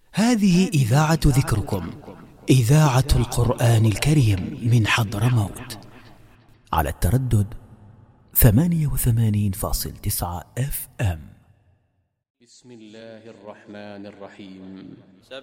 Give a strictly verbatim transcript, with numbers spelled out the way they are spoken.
هذه إذاعة ذكركم، إذاعة القرآن الكريم من حضرموت، على التردد ثمانية وثمانين فاصل تسعة اف ام. بسم الله الرحمن الرحيم.